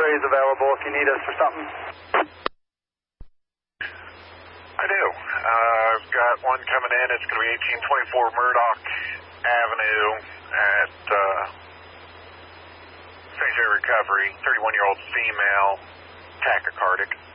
employees available if you need us for something. I do. I've got one coming in. It's going to be 1824 Murdoch Avenue at St. J. Recovery. 31-year-old female, tachycardic.